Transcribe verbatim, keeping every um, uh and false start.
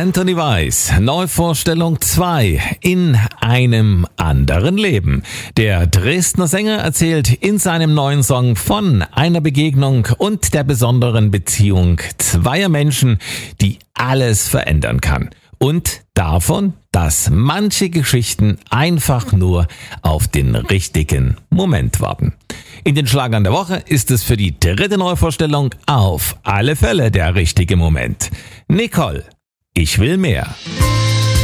Anthony Weiss, Neuvorstellung zwei, in einem anderen Leben. Der Dresdner Sänger erzählt in seinem neuen Song von einer Begegnung und der besonderen Beziehung zweier Menschen, die alles verändern kann. Und davon, dass manche Geschichten einfach nur auf den richtigen Moment warten. In den Schlagern der Woche ist es für die dritte Neuvorstellung auf alle Fälle der richtige Moment. Nicole, ich will mehr.